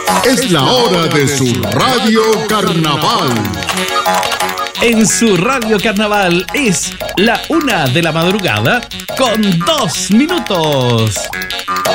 Es la hora de su Radio Carnaval. En su Radio Carnaval es la 1 de la madrugada con 2 minutos.